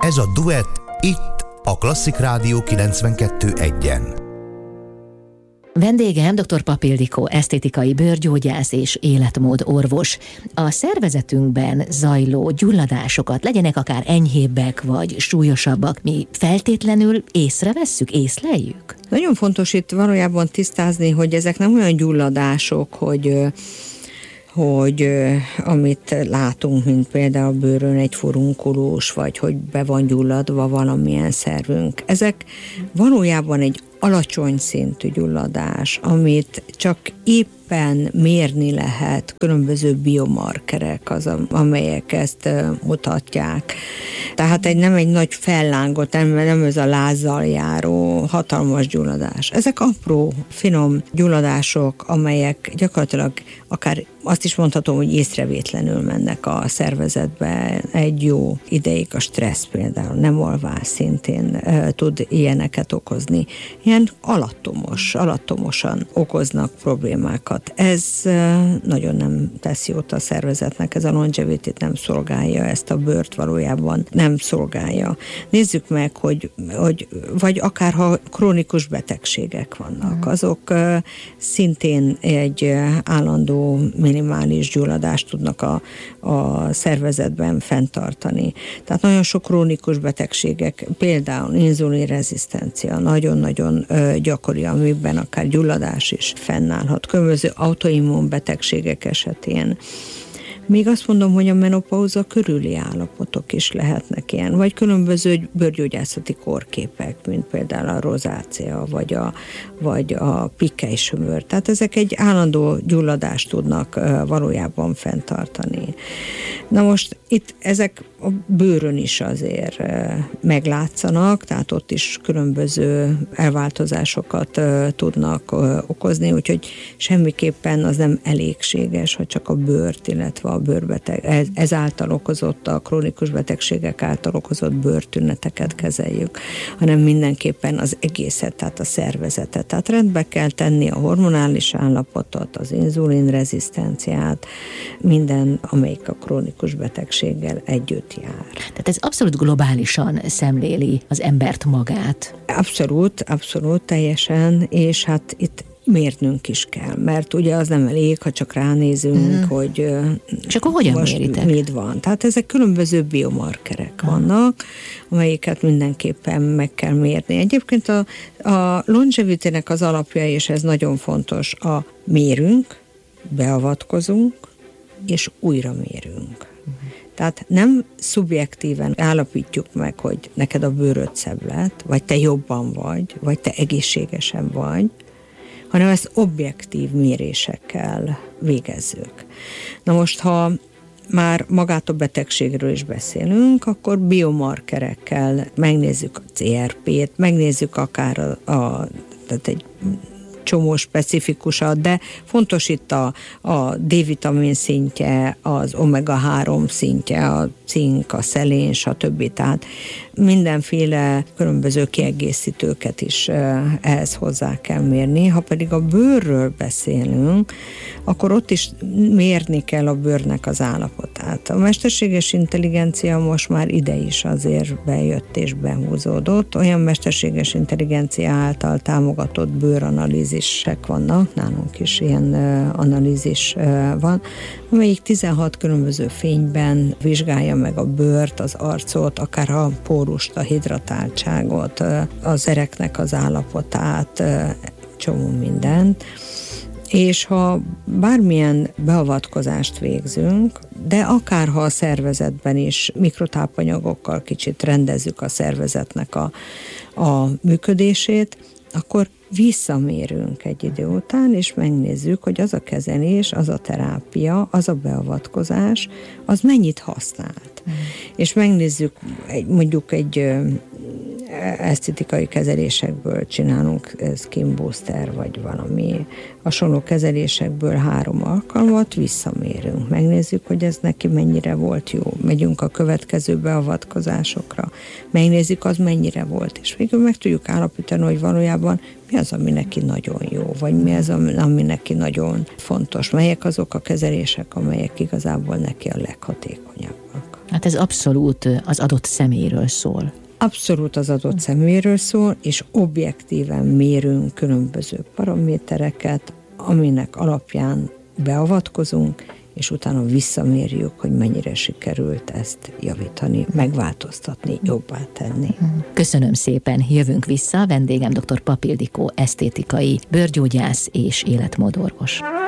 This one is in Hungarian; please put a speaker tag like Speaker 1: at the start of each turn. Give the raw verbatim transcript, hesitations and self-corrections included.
Speaker 1: Ez a Duett itt a Klasszik Rádió kilencvenkettő egyen.
Speaker 2: Vendégem dr. Papp Ildikó, esztétikai bőrgyógyász és életmód orvos. A szervezetünkben zajló gyulladásokat, legyenek akár enyhébbek vagy súlyosabbak, mi feltétlenül észrevesszük, észleljük?
Speaker 3: Nagyon fontos itt valójában tisztázni, hogy ezek nem olyan gyulladások, hogy hogy amit látunk, mint például a bőrön egy furunkulós, vagy hogy be van gyulladva valamilyen szervünk. Ezek valójában egy alacsony szintű gyulladás, amit csak éppen mérni lehet, különböző biomarkerek az, amelyek ezt mutatják. Tehát egy, nem egy nagy fellángot, nem, nem ez a lázzal járó hatalmas gyulladás. Ezek apró, finom gyulladások, amelyek gyakorlatilag akár azt is mondhatom, hogy észrevétlenül mennek a szervezetbe egy jó ideig. A stressz például, nem alvás szintén e, tud ilyeneket okozni. Ilyen alattomos, alattomosan okoznak problémákat. Ez e, nagyon nem tesz jót a szervezetnek, ez a longevity-t nem szolgálja, ezt a bőrt valójában nem szolgálja. Nézzük meg, hogy, hogy vagy akár ha krónikus betegségek vannak, azok e, szintén egy állandó minimális gyulladást tudnak a, a szervezetben fenntartani. Tehát nagyon sok krónikus betegségek, például inzulinrezisztencia nagyon-nagyon ö, gyakori, amiben akár gyulladás is fennállhat. Különböző autoimmun betegségek esetén. Még azt mondom, hogy a menopauza körüli állapotok is lehetnek ilyen, vagy különböző bőrgyógyászati kórképek, mint például a rozácea, vagy a, vagy a pikkelysömör. Tehát ezek egy állandó gyulladást tudnak valójában fenntartani. Na most itt ezek a bőrön is azért meglátszanak, tehát ott is különböző elváltozásokat tudnak okozni, úgyhogy semmiképpen az nem elégséges, hogy csak a bőrt, illetve a bőrbeteg, ez, ezáltal okozott, a krónikus betegségek által okozott bőrtüneteket kezeljük, hanem mindenképpen az egészet, tehát a szervezetet. Tehát rendbe kell tenni a hormonális állapotot, az inzulinrezisztenciát, minden, amelyik a krónikus betegséggel együtt jár.
Speaker 2: Tehát ez abszolút globálisan szemléli az embert magát.
Speaker 3: Abszolút, abszolút, teljesen, és hát itt mérnünk is kell, mert ugye az nem elég, ha csak ránézünk, mm. hogy
Speaker 2: és akkor hogyan
Speaker 3: most
Speaker 2: méritek?
Speaker 3: Mit van. Tehát ezek különböző biomarkerek ah. vannak, amelyiket mindenképpen meg kell mérni. Egyébként a, a longevity-nek az alapja, és ez nagyon fontos, a mérünk, beavatkozunk, és újra mérünk. Tehát nem szubjektíven állapítjuk meg, hogy neked a bőröd szebb lett, vagy te jobban vagy, vagy te egészségesen vagy, hanem ezt objektív mérésekkel végezzük. Na most, ha már magát a betegségről is beszélünk, akkor biomarkerekkel megnézzük a cé er pét, megnézzük akár a, a tehát egy csomó specifikusat, de fontos itt a, a D-vitamin szintje, az omega három szintje, a cink, a szelén, stb. Tehát mindenféle különböző kiegészítőket is ehhez hozzá kell mérni. Ha pedig a bőrről beszélünk, akkor ott is mérni kell a bőrnek az állapotát. A mesterséges intelligencia most már ide is azért bejött és behúzódott. Olyan mesterséges intelligencia által támogatott bőranalízisek vannak, nálunk is ilyen analízis van, amelyik tizenhat különböző fényben vizsgálja meg a bőrt, az arcot, akár a pórust, a hidratáltságot, az ereknek az állapotát, csomó mindent. És ha bármilyen beavatkozást végzünk, de akár ha a szervezetben is mikrotápanyagokkal kicsit rendezzük a szervezetnek a, a működését, akkor visszamérünk egy idő után, és megnézzük, hogy az a kezelés, az a terápia, az a beavatkozás, az mennyit használt. Mm. És megnézzük, egy, mondjuk egy esztétikai kezelésekből csinálunk skin booster, vagy valami hasonló kezelésekből három alkalmat, visszamérünk. Megnézzük, hogy ez neki mennyire volt jó. Megyünk a következő beavatkozásokra. Megnézzük, az mennyire volt. És végül meg tudjuk állapítani, hogy valójában mi az, ami neki nagyon jó, vagy mi az, ami neki nagyon fontos. Melyek azok a kezelések, amelyek igazából neki a leghatékonyabbak.
Speaker 2: Hát ez abszolút az adott személyről szól.
Speaker 3: Abszolút az adott személyről szól, és objektíven mérünk különböző paramétereket, aminek alapján beavatkozunk, és utána visszamérjük, hogy mennyire sikerült ezt javítani, megváltoztatni, jobbá tenni.
Speaker 2: Köszönöm szépen, jövünk vissza. Vendégem dr. Papp Ildikó, esztétikai bőrgyógyász és életmódorvos.